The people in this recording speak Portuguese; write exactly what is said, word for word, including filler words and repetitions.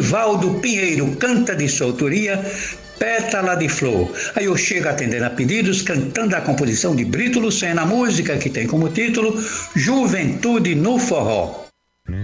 Nivaldo Pinheiro canta de sua autoria Pétala de Flor. Aí eu chego atendendo a pedidos, cantando a composição de Brito Lucena, a música que tem como título Juventude no Forró.